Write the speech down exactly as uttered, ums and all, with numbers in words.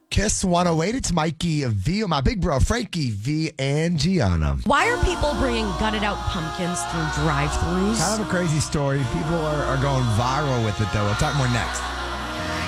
Kiss one oh eight. It's Mikey V, my big bro, Frankie V, and Gianna. Why are people bringing gutted out pumpkins through drive-thrus? Kind of a crazy story. People are, are going viral with it, though. We'll talk more next.